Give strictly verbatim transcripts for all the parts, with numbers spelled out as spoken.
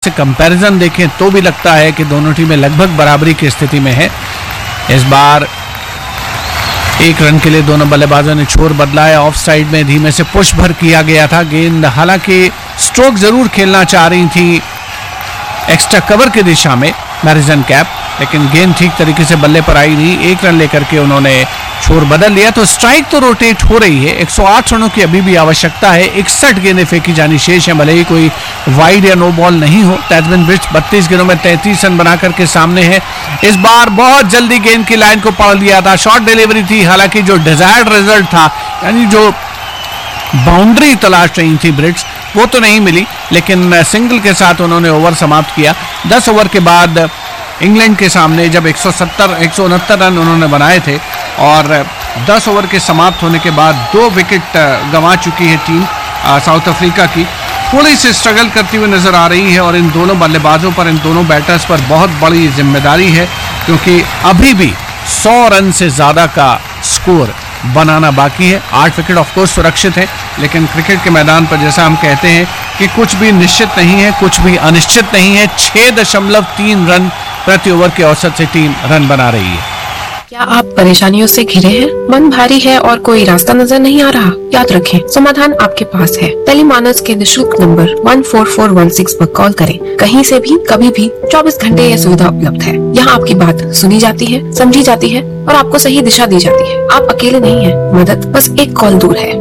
से कंपैरिजन देखें तो भी लगता है कि दोनों टीमें लगभग बराबरी की स्थिति में है। इस बार एक रन के लिए दोनों बल्लेबाजों ने छोर बदला है। ऑफ साइड में धीमे से पुश भर किया गया था। गेंद हालांकि स्ट्रोक जरूर खेलना चाह रही थी एक्स्ट्रा कवर की दिशा में मैरिजन कैप, लेकिन गेंद ठीक तरीके से बल्ले पर आई नहीं। एक रन लेकर के उन्होंने छोर बदल लिया। तो स्ट्राइक तो रोटेट हो रही है। एक सौ आठ रनों की अभी भी आवश्यकता है। इकसठ गेंदें फेंकी जानी शेष है, भले ही कोई वाइड या नो बॉल नहीं हो। टैजमैन ब्रिज बत्तीस गेंदों में तैंतीस रन बना करके सामने है। इस बार बहुत जल्दी गेंद की लाइन को पकड़ लिया था। शॉर्ट डिलीवरी थी, हालांकि जो डिजायर्ड रिजल्ट था, यानी जो बाउंड्री तलाश रही थी ब्रिट्स, वो तो नहीं मिली, लेकिन सिंगल के साथ उन्होंने ओवर समाप्त किया। दस ओवर के बाद इंग्लैंड के सामने जब एक सौ सत्तर एक सौ उनहत्तर रन उन्होंने बनाए थे और दस ओवर के समाप्त होने के बाद दो विकेट गंवा चुकी है टीम साउथ अफ्रीका की, थोड़ी सी स्ट्रगल करती हुई नजर आ रही है। और इन दोनों बल्लेबाजों पर, इन दोनों बैटर्स पर बहुत बड़ी जिम्मेदारी है, क्योंकि अभी भी सौ रन से ज्यादा का स्कोर बनाना बाकी है। आठ विकेट ऑफकोर्स सुरक्षित है, लेकिन क्रिकेट के मैदान पर जैसा हम कहते हैं कि कुछ भी निश्चित नहीं है, कुछ भी अनिश्चित नहीं है। छह दशमलव तीन रन प्रति ओवर के औसत से टीम रन बना रही है। क्या आप परेशानियों से घिरे हैं? मन भारी है और कोई रास्ता नजर नहीं आ रहा? याद रखें, समाधान आपके पास है। टेलीमानस के निशुल्क number one four four one six पर कॉल करें। कहीं से भी, कभी भी, चौबीस घंटे यह सुविधा उपलब्ध है। यहाँ आपकी बात सुनी जाती है, समझी जाती है और आपको सही दिशा दी जाती है। आप अकेले नहीं हैं, मदद बस एक कॉल दूर है।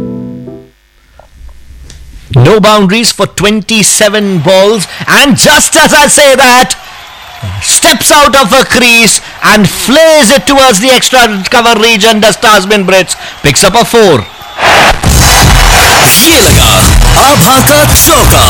No boundaries for twenty-seven balls, and just as I say that, steps out of a crease and flares it towards the extra cover region. Does Tasmin Brits picks up a four. ये लगा आभा का चौका।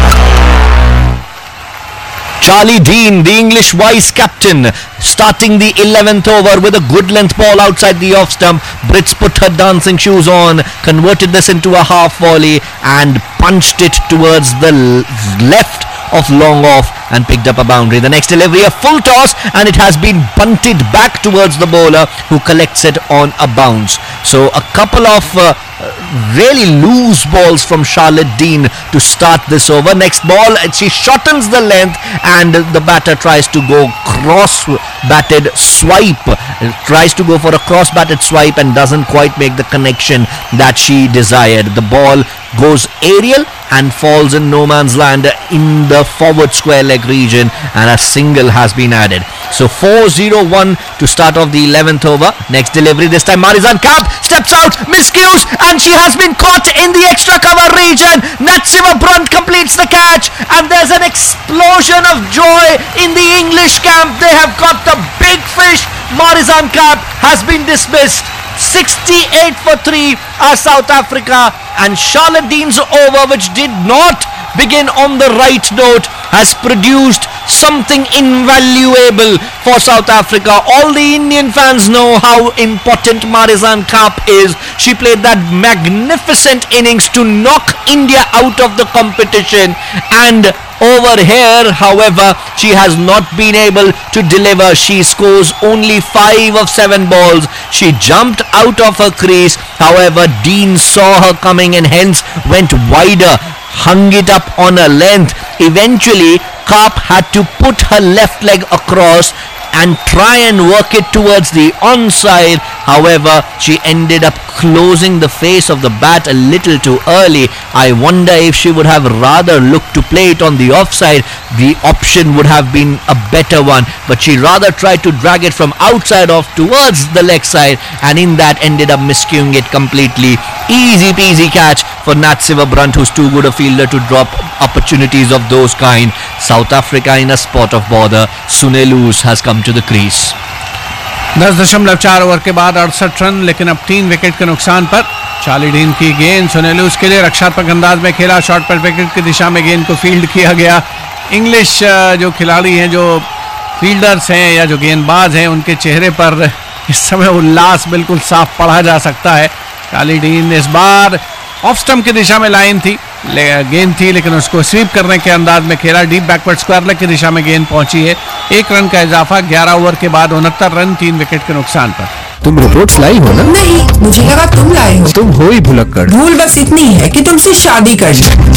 Charlie Dean, the English vice captain, starting the eleventh over with a good length ball outside the off stump. Brits put her dancing shoes on, converted this into a half volley and punched it towards the left of long off and picked up a boundary. The next delivery, a full toss, and it has been bunted back towards the bowler, who collects it on a bounce. So a couple of uh, really loose balls from Charlotte Dean to start this over. Next ball, she shortens the length and the batter tries to go cross batted swipe, tries to go for a cross batted swipe and doesn't quite make the connection that she desired. The ball goes aerial and falls in no man's land in the forward square leg region, and a single has been added. So four oh one to start off the eleventh over. Next delivery, this time Marizanne Kapp steps out, miscues, and she has been caught in the extra cover region. Natsima Brunt completes the catch, and there's an explosion of joy in the English camp. They have got the big fish. Marizanne Kapp has been dismissed. sixty-eight for three are South Africa, and Charlotte Dean's over, which did not begin on the right note, has produced something invaluable for South Africa. All the Indian fans know how important Marizanne Kapp is. She played that magnificent innings to knock India out of the competition, and over here, however, she has not been able to deliver. She scores only five of seven balls. She jumped out of her crease. However, Dean saw her coming and hence went wider, hung it up on a length. Eventually, Kapp had to put her left leg across and try and work it towards the onside. However, she ended up closing the face of the bat a little too early. I wonder if she would have rather looked to play it on the offside. The option would have been a better one, but she rather tried to drag it from outside off towards the leg side, and in that ended up miscuing it completely. Easy peasy catch for Natsiva Brunt, who's too good a fielder to drop opportunities of those kind. South Africa in a spot of bother. Sunelus has come to the crease. दस दशमलव चार over के बाद अड़सठ run, लेकिन अब तीन wicket के नुकसान पर चार्ली डीन की गेंद सुनेलूस के लिए रक्षात्मक अंदाज में खेला। शॉर्ट पर विकेट की दिशा में गेंद को फील्ड किया गया। इंग्लिश जो खिलाड़ी हैं, जो फील्डर्स हैं या जो गेंदबाज हैं, उनके चेहरे पर इस समय उल्लास बिल्कुल साफ पढ़ा जा सकता है। चार्ली डीन इस बार ऑफ स्टंप की दिशा में लाइन थी, गेंद थी, लेकिन उसको स्वीप करने के अंदाज में खेला। डीप बैकवर्ड स्क्वायर लेग की दिशा में गेंद पहुंची है। एक रन का इजाफा, ग्यारह ओवर के बाद उनहत्तर रन, तीन विकेट के नुकसान पर। तुम रिपोर्ट्स लाई हो ना? नहीं, मुझे लगा तुम लाए हो। तुम हो ही भुलक्कड़। भूल बस इतनी है कि तुमसे शादी कर ली।